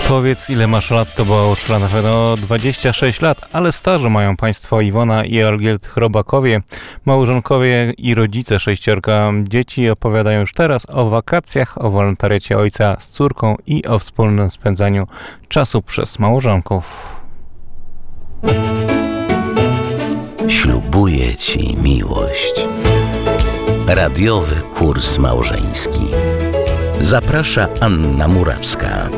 Powiedz, ile masz lat, to była Urszula na pewno 26 lat, ale stażu mają państwo Iwona i Olgierd Chrobakowie, małżonkowie i rodzice 6 dzieci opowiadają już teraz o wakacjach, o wolontariacie ojca z córką i o wspólnym spędzaniu czasu przez małżonków. Ślubuję Ci miłość. Radiowy kurs małżeński. Zaprasza Anna Murawska.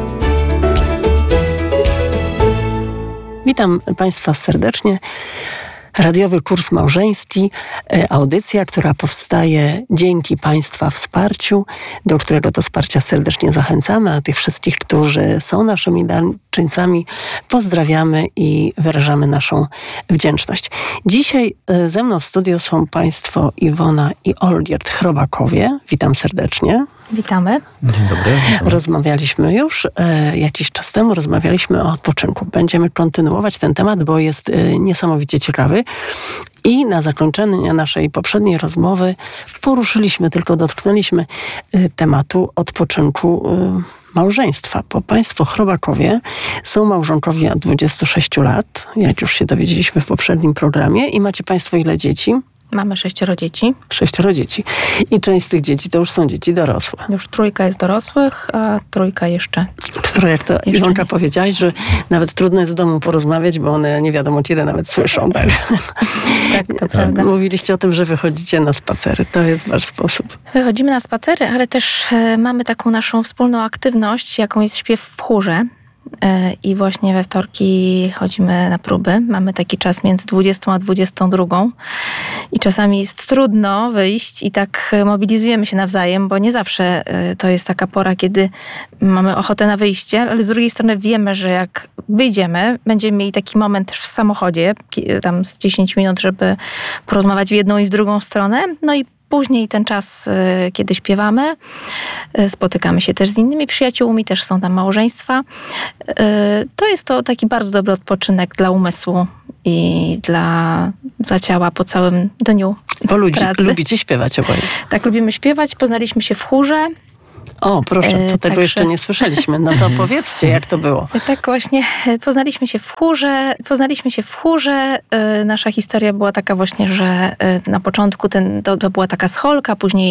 Witam Państwa serdecznie. Radiowy kurs małżeński, audycja, która powstaje dzięki Państwa wsparciu, do którego to wsparcia serdecznie zachęcamy, a tych wszystkich, którzy są naszymi darczyńcami, pozdrawiamy i wyrażamy naszą wdzięczność. Dzisiaj ze mną w studiu są Państwo Iwona i Olgierd Chrobakowie. Witam serdecznie. Witamy. Dzień dobry. Rozmawialiśmy już jakiś czas temu, rozmawialiśmy o odpoczynku. Będziemy kontynuować ten temat, bo jest niesamowicie ciekawy. I na zakończenie naszej poprzedniej rozmowy dotknęliśmy tematu odpoczynku małżeństwa, bo Państwo Chrobakowie są małżonkowie od 26 lat, jak już się dowiedzieliśmy w poprzednim programie. I macie Państwo ile dzieci? Mamy 6 dzieci. 6 dzieci. I część z tych dzieci to już są dzieci dorosłe. Już 3 jest dorosłych, a 3 jeszcze. Które, jak to Iwonka powiedziałaś, że nawet trudno jest w domu porozmawiać, bo one nie wiadomo kiedy nawet słyszą. Tak, Tak, to prawda. Mówiliście o tym, że wychodzicie na spacery. To jest wasz sposób. Wychodzimy na spacery, ale też mamy taką naszą wspólną aktywność, jaką jest śpiew w chórze. I właśnie we wtorki chodzimy na próby. Mamy taki czas między 20 a 22. I czasami jest trudno wyjść i tak mobilizujemy się nawzajem, bo nie zawsze to jest taka pora, kiedy mamy ochotę na wyjście, ale z drugiej strony wiemy, że jak wyjdziemy, będziemy mieli taki moment też w samochodzie, tam z 10 minut, żeby porozmawiać w jedną i w drugą stronę. No i później ten czas, kiedy śpiewamy, spotykamy się też z innymi przyjaciółmi, też są tam małżeństwa. To jest to taki bardzo dobry odpoczynek dla umysłu i dla ciała po całym dniu pracy. Lubicie śpiewać oboje. Tak, lubimy śpiewać. Poznaliśmy się w chórze. O, proszę, to tego jeszcze nie słyszeliśmy. No to opowiedzcie, jak to było. Tak właśnie, poznaliśmy się w chórze. Nasza historia była taka właśnie, że na początku to była taka scholka, później